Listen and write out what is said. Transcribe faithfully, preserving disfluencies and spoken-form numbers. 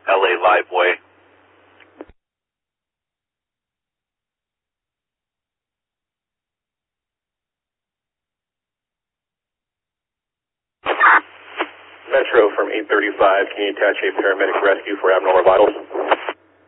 L A Liveway. Metro from eight thirty-five, can you attach a paramedic rescue for abnormal vitals?